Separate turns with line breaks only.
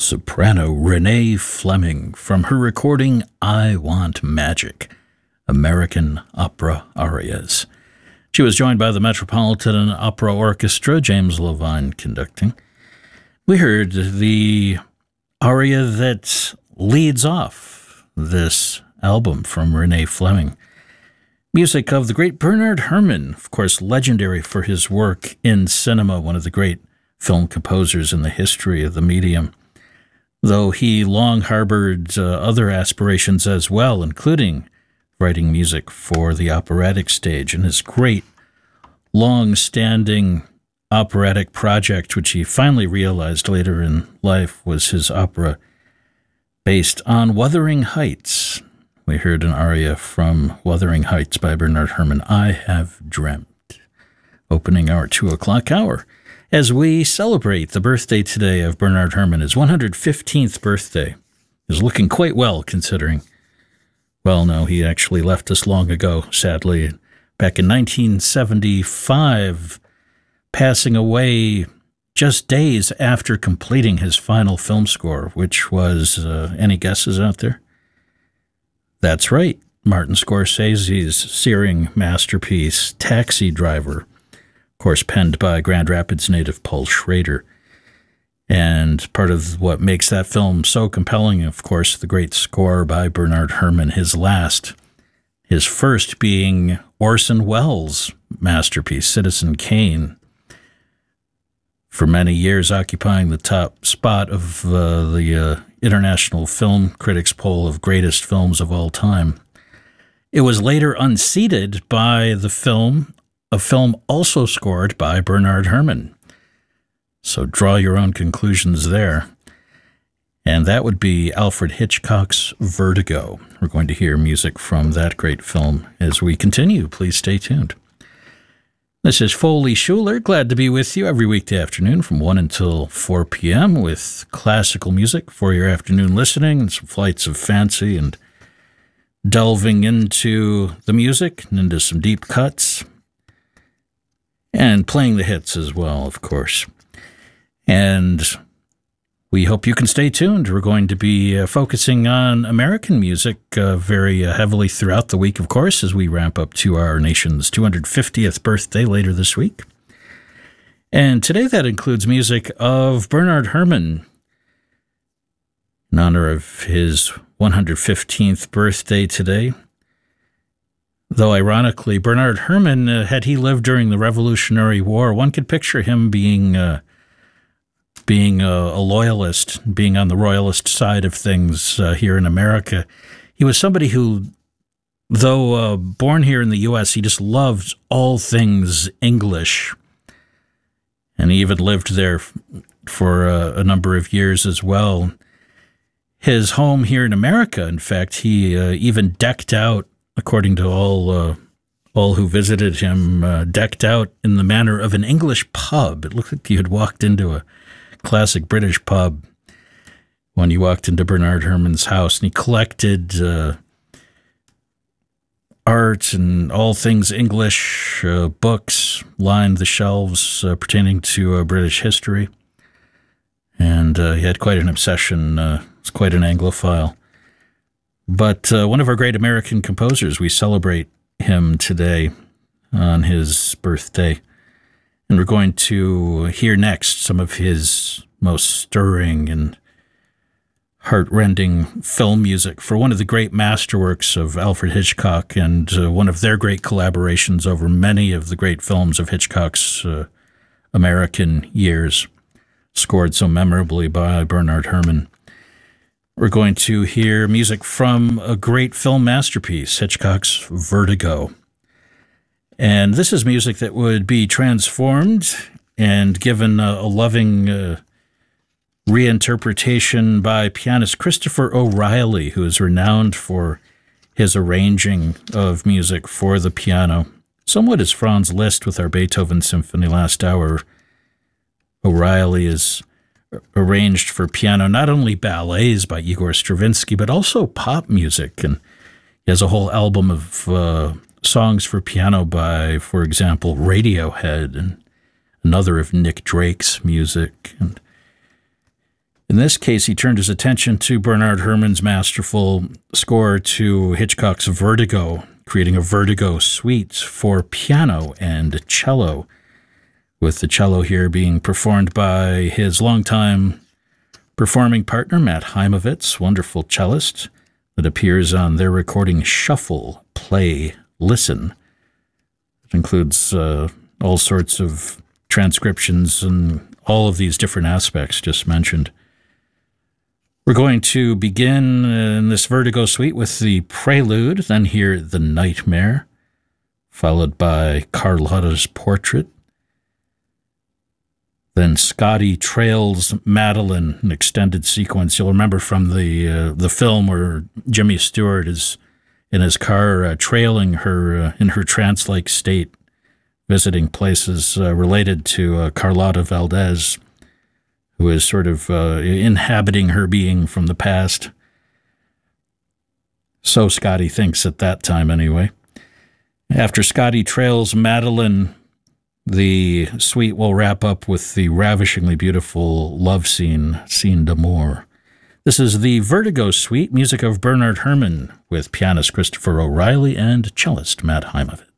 soprano Renee Fleming from her recording I Want Magic, American Opera Arias. She was joined by the Metropolitan Opera Orchestra, James Levine conducting. We heard the aria that leads off this album from Renee Fleming. Music of the great Bernard Herrmann, of course, legendary for his work in cinema, one of the great film composers in the history of the medium, though he long harbored other aspirations as well, including writing music for the operatic stage. And his great, long-standing operatic project, which he finally realized later in life, was his opera based on Wuthering Heights. We heard an aria from Wuthering Heights by Bernard Herrmann, I Have Dreamt, opening our 2 o'clock hour, as we celebrate the birthday today of Bernard Herrmann, his 115th birthday. Is looking quite well, considering, well, no, he actually left us long ago, sadly, back in 1975, passing away just days after completing his final film score, which was, any guesses out there? That's right, Martin Scorsese's searing masterpiece, Taxi Driver, of course penned by Grand Rapids native Paul Schrader. And part of what makes that film so compelling, of course, the great score by Bernard Herrmann, his first being Orson Welles' masterpiece, Citizen Kane, for many years occupying the top spot of the International Film Critics poll of greatest films of all time. It was later unseated by a film also scored by Bernard Herrmann. So draw your own conclusions there. And that would be Alfred Hitchcock's Vertigo. We're going to hear music from that great film as we continue. Please stay tuned. This is Foley Schuler, glad to be with you every weekday afternoon from 1 until 4 p.m. with classical music for your afternoon listening and some flights of fancy and delving into the music and into some deep cuts and playing the hits as well, of course. And we hope you can stay tuned. We're going to be focusing on American music very heavily throughout the week, of course, as we ramp up to our nation's 250th birthday later this week. And today that includes music of Bernard Herrmann in honor of his 115th birthday today. Though ironically, Bernard Herrmann, had he lived during the Revolutionary War, one could picture him being a loyalist, being on the royalist side of things here in America. He was somebody who, though born here in the U.S., he just loved all things English. And he even lived there for a number of years as well. His home here in America, in fact, he even decked out, according to all who visited him, decked out in the manner of an English pub. It looked like you had walked into a classic British pub when you walked into Bernard Herrmann's house, and he collected art and all things English, books lined the shelves pertaining to British history, and he had quite an obsession. Was quite an Anglophile. But one of our great American composers, we celebrate him today on his birthday. And we're going to hear next some of his most stirring and heart-rending film music for one of the great masterworks of Alfred Hitchcock and one of their great collaborations over many of the great films of Hitchcock's American years, scored so memorably by Bernard Herrmann. We're going to hear music from a great film masterpiece, Hitchcock's Vertigo. And this is music that would be transformed and given a loving reinterpretation by pianist Christopher O'Reilly, who is renowned for his arranging of music for the piano. Somewhat as Franz Liszt with our Beethoven Symphony last hour, O'Reilly is arranged for piano not only ballets by Igor Stravinsky, but also pop music. And he has a whole album of songs for piano by, for example, Radiohead, and another of Nick Drake's music. And In this case, he turned his attention to Bernard Herrmann's masterful score to Hitchcock's Vertigo, creating a Vertigo suite for piano and cello, with the cello here being performed by his longtime performing partner, Matt Heimovitz, wonderful cellist, that appears on their recording Shuffle, Play, Listen. It includes all sorts of transcriptions and all of these different aspects just mentioned. We're going to begin in this Vertigo suite with the Prelude, then hear The Nightmare, followed by Carlotta's Portrait, then Scotty trails Madeline, an extended sequence. You'll remember from the film where Jimmy Stewart is in his car trailing her in her trance-like state, visiting places related to Carlotta Valdez, who is sort of inhabiting her being from the past. So Scotty thinks at that time anyway. After Scotty trails Madeline, the suite will wrap up with the ravishingly beautiful love scene, Scene d'amour. This is the Vertigo Suite, music of Bernard Herrmann, with pianist Christopher O'Reilly and cellist Matt Heimovitz.